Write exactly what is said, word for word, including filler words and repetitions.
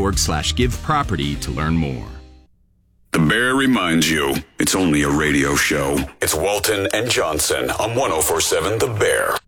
org slash give property to learn more. The Bear reminds you, it's only a radio show. It's Walton and Johnson on one oh four point seven The Bear.